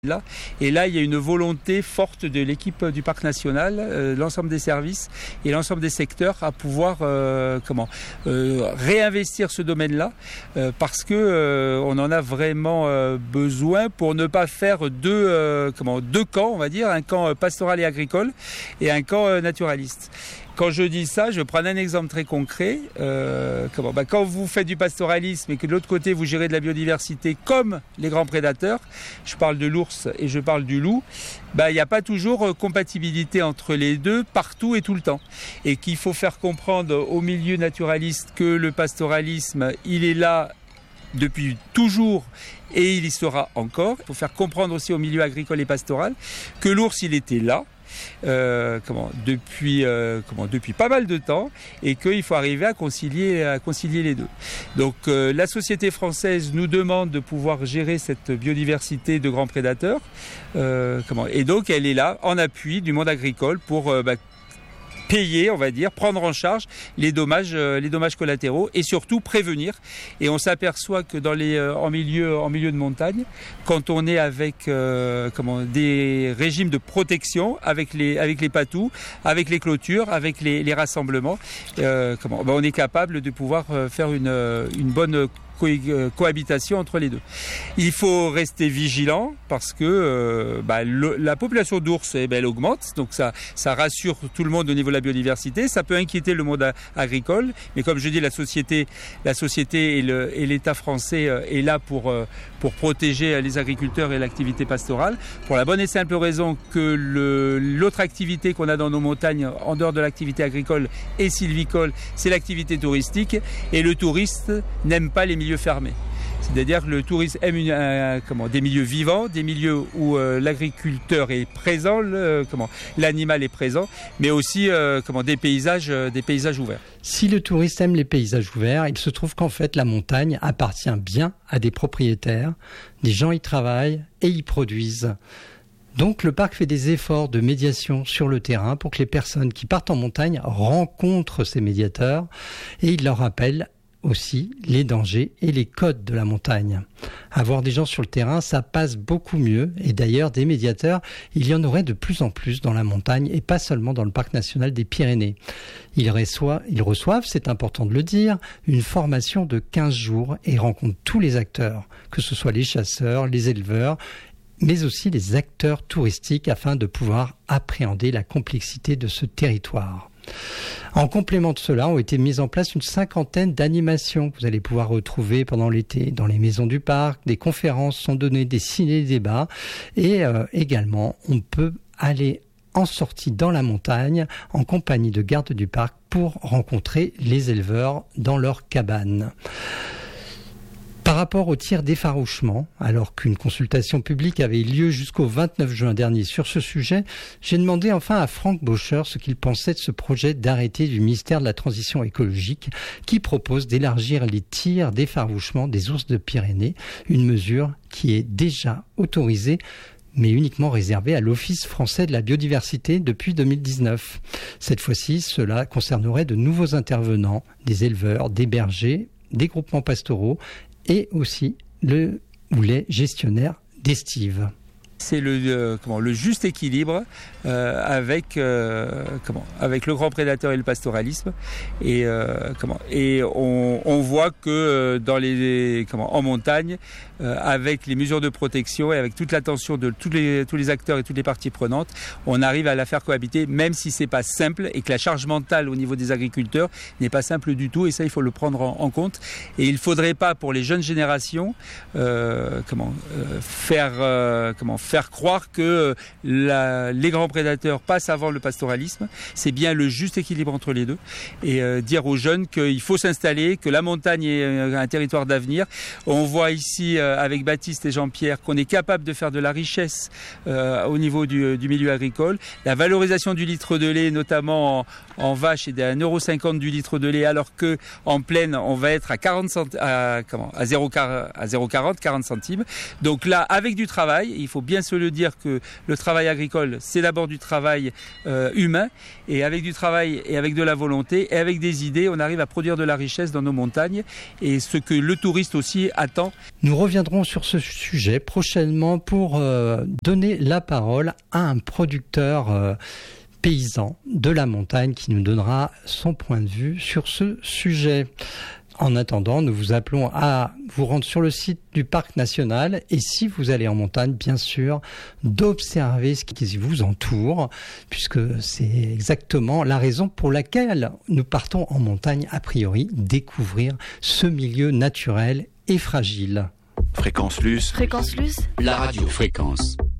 Là. Et là, il y a une volonté forte de l'équipe du Parc national, l'ensemble des services et l'ensemble des secteurs à pouvoir réinvestir ce domaine-là parce que on en a vraiment besoin pour ne pas faire deux camps, on va dire, un camp pastoral et agricole et un camp naturaliste. Quand je dis ça, je vais prendre un exemple très concret. Quand vous faites du pastoralisme et que de l'autre côté vous gérez de la biodiversité comme les grands prédateurs, je parle de l'ours et je parle du loup, il n'y a pas toujours compatibilité entre les deux partout et tout le temps. Et qu'il faut faire comprendre au milieu naturaliste que le pastoralisme, il est là depuis toujours et il y sera encore. Il faut faire comprendre aussi au milieu agricole et pastoral que l'ours, il était là. Depuis pas mal de temps et qu'il faut arriver à concilier les deux. Donc la société française nous demande de pouvoir gérer cette biodiversité de grands prédateurs et donc elle est là en appui du monde agricole pour payer, on va dire, prendre en charge les dommages collatéraux et surtout prévenir. Et on s'aperçoit que en milieu de montagne, quand on est avec des régimes de protection, avec les patous, avec les clôtures, avec les rassemblements, on est capable de pouvoir faire une bonne cohabitation entre les deux. Il faut rester vigilant parce que la population d'ours elle augmente, donc ça rassure tout le monde au niveau de la biodiversité. Ça peut inquiéter le monde agricole, mais comme je dis, la société et l'État français est là pour protéger les agriculteurs et l'activité pastorale, pour la bonne et simple raison que l'autre activité qu'on a dans nos montagnes, en dehors de l'activité agricole et sylvicole, c'est l'activité touristique, et le touriste n'aime pas les milieux fermés. C'est-à-dire que le tourisme aime des milieux vivants, des milieux où l'agriculteur est présent, l'animal est présent, mais aussi des paysages ouverts. Si le touriste aime les paysages ouverts, il se trouve qu'en fait la montagne appartient bien à des propriétaires, des gens y travaillent et y produisent. Donc le parc fait des efforts de médiation sur le terrain pour que les personnes qui partent en montagne rencontrent ces médiateurs et il leur rappelle aussi les dangers et les codes de la montagne. Avoir des gens sur le terrain, ça passe beaucoup mieux et d'ailleurs des médiateurs, il y en aurait de plus en plus dans la montagne et pas seulement dans le parc national des Pyrénées. Ils reçoivent, c'est important de le dire, une formation de 15 jours et rencontrent tous les acteurs, que ce soit les chasseurs, les éleveurs, mais aussi les acteurs touristiques afin de pouvoir appréhender la complexité de ce territoire. En complément de cela, ont été mises en place une 50aine d'animations que vous allez pouvoir retrouver pendant l'été dans les maisons du parc. Des conférences sont données, des ciné-débats et également on peut aller en sortie dans la montagne en compagnie de gardes du parc pour rencontrer les éleveurs dans leurs cabanes. Par rapport au tir d'effarouchement, alors qu'une consultation publique avait eu lieu jusqu'au 29 juin dernier sur ce sujet, j'ai demandé enfin à Franck Bocher ce qu'il pensait de ce projet d'arrêté du ministère de la Transition écologique qui propose d'élargir les tirs d'effarouchement des ours de Pyrénées, une mesure qui est déjà autorisée mais uniquement réservée à l'Office français de la biodiversité depuis 2019. Cette fois-ci, cela concernerait de nouveaux intervenants, des éleveurs, des bergers, des groupements pastoraux, et aussi les gestionnaires d'estives. C'est le juste équilibre avec le grand prédateur et le pastoralisme et on voit que en montagne avec les mesures de protection et avec toute l'attention de tous les acteurs et toutes les parties prenantes, on arrive à la faire cohabiter, même si c'est pas simple et que la charge mentale au niveau des agriculteurs n'est pas simple du tout, et ça il faut le prendre en compte. Et il faudrait pas pour les jeunes générations faire croire que les grands prédateurs passent avant le pastoralisme. C'est bien le juste équilibre entre les deux et dire aux jeunes qu'il faut s'installer, que la montagne est un territoire d'avenir. On voit ici avec Baptiste et Jean-Pierre qu'on est capable de faire de la richesse au niveau du milieu agricole. La valorisation du litre de lait, notamment en vache, est à 1,50 € du litre de lait, alors que en plaine on va être à 0,40 40 centimes. Donc là, avec du travail, il faut bien bien se le dire que le travail agricole, c'est d'abord du travail humain, et avec du travail et avec de la volonté et avec des idées, on arrive à produire de la richesse dans nos montagnes, et ce que le touriste aussi attend. Nous reviendrons sur ce sujet prochainement pour donner la parole à un producteur paysan de la montagne qui nous donnera son point de vue sur ce sujet. En attendant, nous vous appelons à vous rendre sur le site du parc national et si vous allez en montagne, bien sûr, d'observer ce qui vous entoure, puisque c'est exactement la raison pour laquelle nous partons en montagne, a priori, découvrir ce milieu naturel et fragile. Fréquence Luce. Fréquence Luce. La radio. Fréquence.